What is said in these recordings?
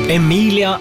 Emilia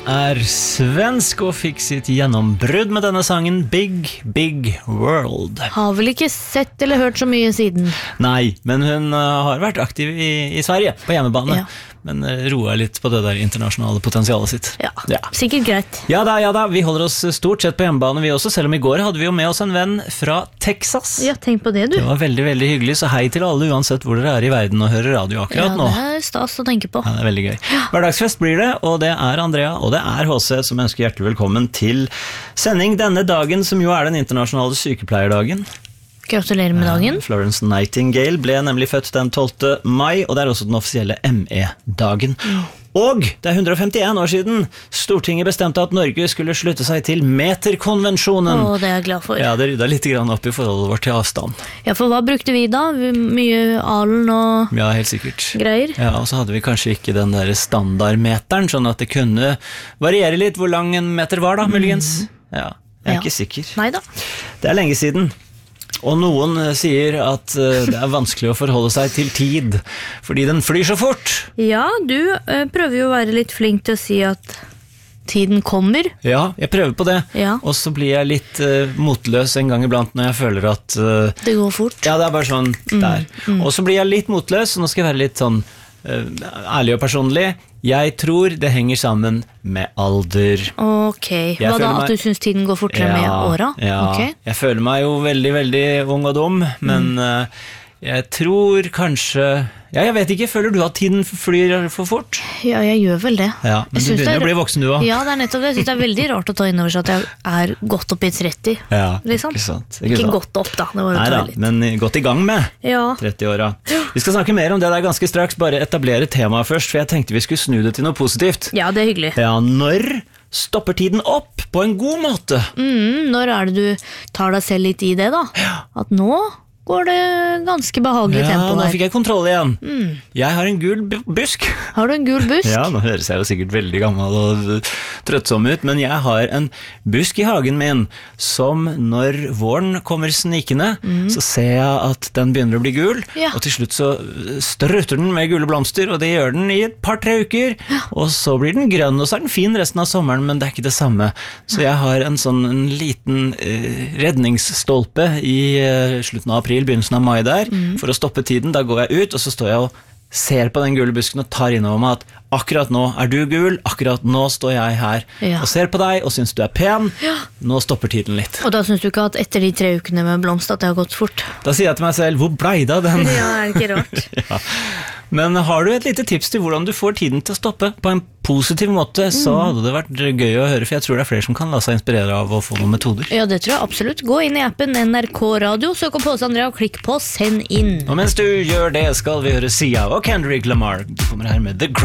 svensk og fikk sitt gjennombrudd med denne sangen Big, Big World. Har vel ikke sett eller hørt så mye siden. Nei, men hun har vært aktiv i Sverige, på hjemmebane. Ja. Men roer litt på det der internasjonale potensialet sitt. Ja, sikkert greit. Ja da, vi holder oss stort sett på hjemmebane vi også, selv om i går hadde vi jo med oss en venn fra Texas. Ja, tenk på det du. Det var veldig, veldig hyggelig, så hei til alle uansett hvor dere i verden og hører radio akkurat nå. Ja, det stas å tenke på. Ja, det veldig gøy. Hverdagsfest blir det, og det Andrea, og det HC som ønsker hjertelig velkommen til sending denne dagen, som jo den internasjonale sykepleierdagen. Gratulerer med dagen. Florence Nightingale ble nemlig født den 12. mai, og det også den offisielle ME-dagen. Og det 151 år siden Stortinget bestemte at Norge skulle slutte seg til meterkonvensjonen. Det jeg glad for. Ja, det ryddet litt grann opp i forholdet vårt til avstand. Ja, for hva brukte vi da? Mye alen og ja, helt sikkert. Greier. Ja, og så hadde vi kanskje ikke den der standardmeteren, sånn at det kunne variere litt hvor lang en meter var da, muligens. Ja, jeg ikke sikker. Neida. Det lenge siden. Og noen sier at det vanskelig å forholde seg til tid, fordi den flyr så fort. Ja, du prøver jo å være litt flink til å si at tiden kommer. Ja, jeg prøver på det. Ja. Og så blir jeg litt motløs en gang iblant når jeg føler at det går fort. Ja, det bare sånn der. Og så blir jeg litt motløs, og nå skal jeg være litt sånn ærlig og personlig. Jeg tror det henger sammen med alder. Ok, hva da? At du synes tiden går fortere med åra? Ja, okay. Jeg føler meg jo veldig, veldig ung og dum, men jeg tror kanskje... Ja, jeg vet ikke, føler du at tiden flyr for fort? Ja, jeg gjør vel det. Ja, men du begynner å bli voksen du også. Ja, det nettopp det. Jeg synes det veldig rart å ta inn over seg at jeg gått opp i 30. Ja, liksom. ikke sant. Ikke gått opp da, det var jo Neida, litt. Men gått i gang med 30-åra. Vi skal snakke mer om det der ganske straks, bare etablere temaet først, for jeg tenkte vi skulle snu det til noe positivt. Ja, det hyggelig. Ja, når stopper tiden opp på en god måte? Når det du tar deg selv litt i det da? At nå går det ganske behagelig tempo der. Ja, nå fikk jeg kontroll igjen. Jeg har en gul busk. Har du en gul busk? Ja, nå høres jeg jo sikkert veldig gammel og trøttsom ut, men jeg har en busk i hagen min, som når våren kommer snikende, så ser jeg at den begynner å bli gul, og til slutt så strutter den med gule blomster, og det gjør den i et par-tre uker, og så blir den grønn, og så den fin resten av sommeren, men det ikke det samme. Så jeg har en liten redningsstolpe i slutten av april, begynnelsen av mai der, for å stoppe tiden. Da går jeg ut, og så står jeg og ser på den gule busken og tar innover meg at akkurat nå du gul, akkurat nå står jeg her og ser på deg og synes du pen. Nå stopper tiden litt. Og da synes du ikke at etter de 3 ukene med blomst at det har gått fort? Da sier jeg til meg selv, hvor blei det av den? Ja, det ikke rart. Ja. Men har du et lite tips til hvordan du får tiden til å stoppe på en positiv måte, så hadde det vært gøy å høre, for jeg tror det flere som kan la seg inspirere av å få noen metoder. Ja, det tror jeg absolutt. Gå inn i appen NRK Radio, søk opp Påse Andrea og klikk på Send inn. Og mens du gjør det, skal vi høre Sia og Kendrick Lamar. De kommer her med The